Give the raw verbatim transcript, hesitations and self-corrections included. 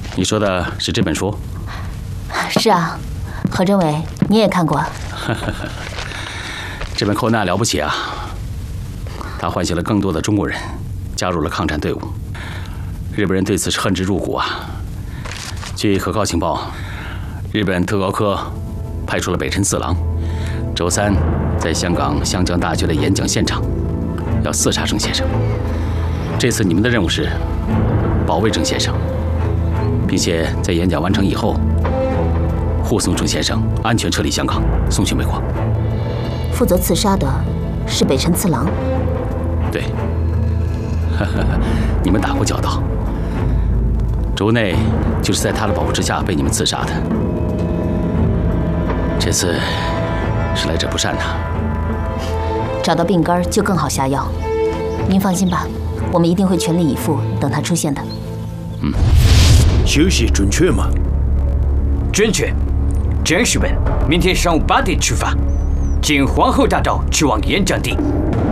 你说的是这本书？ 是啊，何政委，你也看过。 这本寇纳了不起啊！他唤醒了更多的中国人，加入了抗战队伍。日本人对此是恨之入骨啊！据可靠情报，日本特高科派出了北辰四郎，周三在香港湘江大学的演讲现场，要刺杀郑先生。这次你们的任务是保卫郑先生，并且在演讲完成以后，护送郑先生安全撤离香港，送去美国。 负责刺杀的是北辰次郎。 对，你们打过交道。周内就是在他的保护之下被你们刺杀的。这次是来者不善呐。 找到病根就更好下药。您放心吧，我们一定会全力以赴等他出现的。 嗯， 消息准确吗？ 准确。战士们，明天上午八点出发，经皇后大道去往演讲地。